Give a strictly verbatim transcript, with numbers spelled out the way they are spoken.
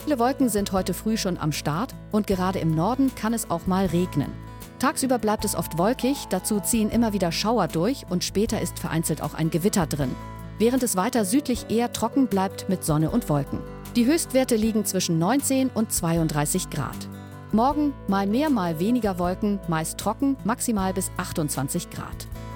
Dunkle Wolken sind heute früh schon am Start und gerade im Norden kann es auch mal regnen. Tagsüber bleibt es oft wolkig, dazu ziehen immer wieder Schauer durch und später ist vereinzelt auch ein Gewitter drin. Während es weiter südlich eher trocken bleibt mit Sonne und Wolken. Die Höchstwerte liegen zwischen neunzehn und zweiunddreißig Grad. Morgen mal mehr, mal weniger Wolken, meist trocken, maximal bis achtundzwanzig Grad.